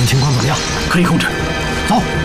情况怎么样？ 可以控制。走。